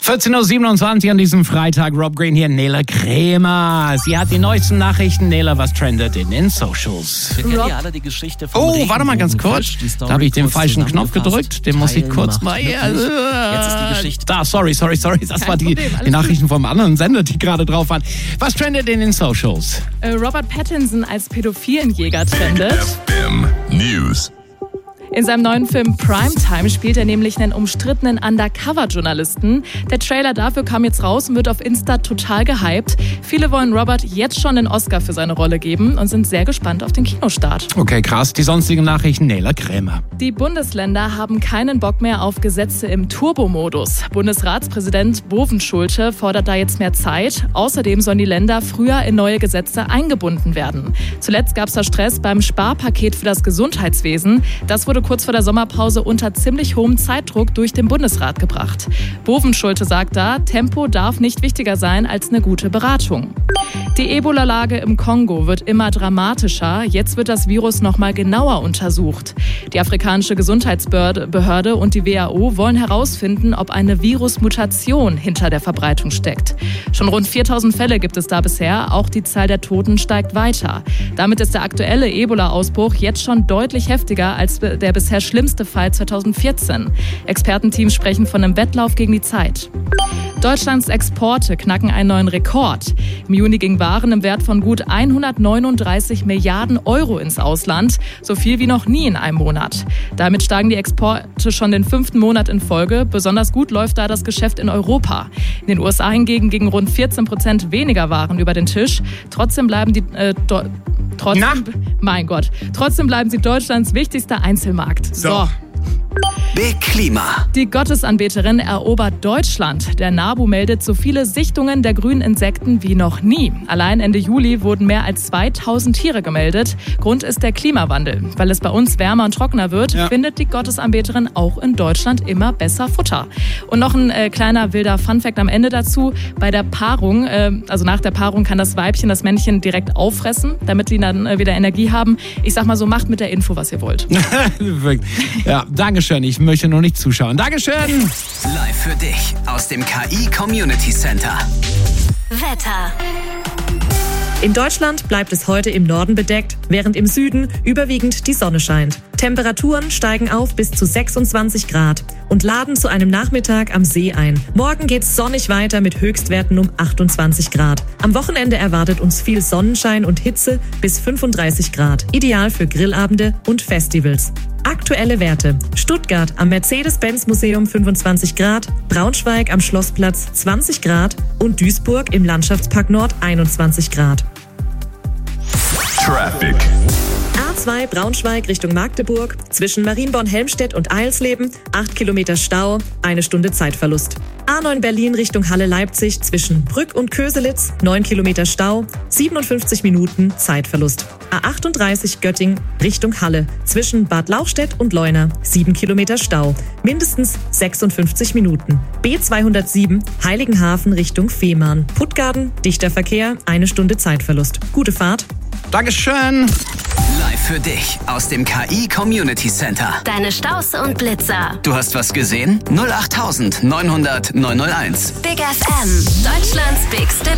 14.27 Uhr an diesem Freitag. Rob Green hier, Nele Krämer. Sie hat die neuesten Nachrichten. Nele, was trendet in den Socials? Wir kennen ja alle die Geschichte vom warte mal ganz kurz. Da habe ich den falschen Knopf gedrückt. Den muss ich kurz mal... Jetzt ist die Geschichte... Sorry. Das war die Nachrichten vom anderen Sender, die gerade drauf waren. Was trendet in den Socials? Robert Pattinson als Pädophilenjäger trendet. FM News. In seinem neuen Film Primetime spielt er nämlich einen umstrittenen Undercover-Journalisten. Der Trailer dafür kam jetzt raus und wird auf Insta total gehypt. Viele wollen Robert jetzt schon den Oscar für seine Rolle geben und sind sehr gespannt auf den Kinostart. Okay, krass. Die sonstigen Nachrichten, Nele Krämer. Die Bundesländer haben keinen Bock mehr auf Gesetze im Turbo-Modus. Bundesratspräsident Bovenschulte fordert da jetzt mehr Zeit. Außerdem sollen die Länder früher in neue Gesetze eingebunden werden. Zuletzt gab es da Stress beim Sparpaket für das Gesundheitswesen. Das wurde kurz vor der Sommerpause unter ziemlich hohem Zeitdruck durch den Bundesrat gebracht. Bovenschulte sagt da, Tempo darf nicht wichtiger sein als eine gute Beratung. Die Ebola-Lage im Kongo wird immer dramatischer. Jetzt wird das Virus noch mal genauer untersucht. Die afrikanische Gesundheitsbehörde und die WHO wollen herausfinden, ob eine Virusmutation hinter der Verbreitung steckt. Schon rund 4.000 Fälle gibt es da bisher. Auch die Zahl der Toten steigt weiter. Damit ist der aktuelle Ebola-Ausbruch jetzt schon deutlich heftiger als der bisher schlimmste Fall 2014. Expertenteams sprechen von einem Wettlauf gegen die Zeit. Deutschlands Exporte knacken einen neuen Rekord. Im Juni gingen Waren im Wert von gut 139 Milliarden Euro ins Ausland, so viel wie noch nie in einem Monat. Damit steigen die Exporte schon den 5. Monat in Folge. Besonders gut läuft da das Geschäft in Europa. In den USA hingegen gingen rund 14% weniger Waren über den Tisch. Trotzdem bleiben sie Deutschlands wichtigster Einzelmarkt. So. Big Klima. Die Gottesanbeterin erobert Deutschland. Der NABU meldet so viele Sichtungen der grünen Insekten wie noch nie. Allein Ende Juli wurden mehr als 2000 Tiere gemeldet. Grund ist der Klimawandel. Weil es bei uns wärmer und trockener wird, findet die Gottesanbeterin auch in Deutschland immer besser Futter. Und noch ein kleiner wilder Funfact am Ende dazu. Bei der Paarung, also nach der Paarung, kann das Weibchen das Männchen direkt auffressen, damit die dann wieder Energie haben. Ich sag mal so, macht mit der Info, was ihr wollt. Ja, Dankeschön. Ich möchte noch nicht zuschauen. Dankeschön. Live für dich aus dem KI Community Center. Wetter. In Deutschland bleibt es heute im Norden bedeckt, während im Süden überwiegend die Sonne scheint. Temperaturen steigen auf bis zu 26 Grad und laden zu einem Nachmittag am See ein. Morgen geht's sonnig weiter mit Höchstwerten um 28 Grad. Am Wochenende erwartet uns viel Sonnenschein und Hitze bis 35 Grad. Ideal für Grillabende und Festivals. Aktuelle Werte. Stuttgart am Mercedes-Benz-Museum 25 Grad, Braunschweig am Schlossplatz 20 Grad und Duisburg im Landschaftspark Nord 21 Grad. Traffic. A2 Braunschweig Richtung Magdeburg, zwischen Marienborn-Helmstedt und Eilsleben, 8 Kilometer Stau, 1 Stunde Zeitverlust. A9 Berlin Richtung Halle-Leipzig, zwischen Brück und Köselitz, 9 Kilometer Stau, 57 Minuten Zeitverlust. A38 Göttingen Richtung Halle, zwischen Bad Lauchstädt und Leuna, 7 Kilometer Stau, mindestens 56 Minuten. B207 Heiligenhafen Richtung Fehmarn, Puttgarden, dichter Verkehr, 1 Stunde Zeitverlust. Gute Fahrt. Dankeschön. Live für dich aus dem KI Community Center. Deine Staus und Blitzer. Du hast was gesehen? 08900 901. Big FM. Deutschlands bigste